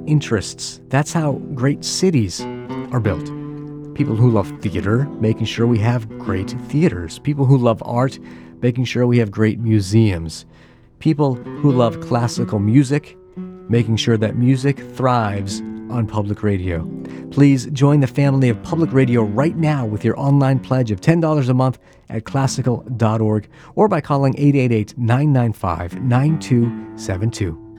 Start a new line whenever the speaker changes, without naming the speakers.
interests. That's how great cities are built. People who love theater, making sure we have great theaters. People who love art, making sure we have great museums. People who love classical music, making sure that music thrives on public radio. Please join the family of public radio right now with your online pledge of $10 a month at classical.org or by calling 888-995-9272.